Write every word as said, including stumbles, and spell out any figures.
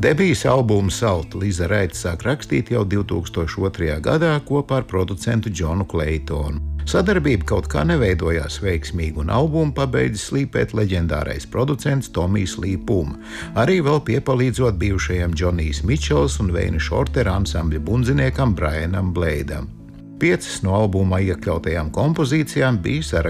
Debijas albumu Salt Liza Raita sāk rakstīt jau divi tūkstoši otrajā gadā kopā ar producentu Džonu Kleitonu. Sadarbība kaut kā neveidojās veiksmīgi, un albumu pabeidza slīpēt leģendārais producents Tomijs Lī Puma, arī vēl piepalīdzot bijušajam Džonijs Mičels un Veina Šortera ansambļa bundziniekam Brianam Bladeam. Piecas no albumā iekļautajām kompozīcijām bija sarakstā